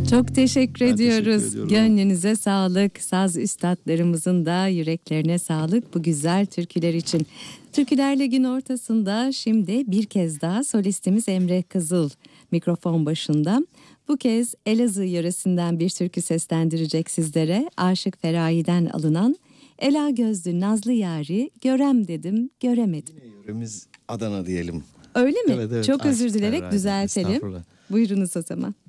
Çok teşekkür Ben teşekkür ediyoruz. ediyorum. Gönlünüze sağlık. Saz üstadlarımızın da yüreklerine sağlık bu güzel türküler için. Türkülerle gün ortasında şimdi bir kez daha solistimiz Emre Kızıl mikrofon başında. Bu kez Elazığ yöresinden bir türkü seslendirecek sizlere. Aşık Feraye'den alınan Ela gözlü nazlı yari görem dedim göremedim. Yine yöremiz Adana diyelim. Öyle mi? Evet, evet. Çok özür Aşık dilerek Feraye'den, düzeltelim. estağfurullah. Buyurunuz o zaman.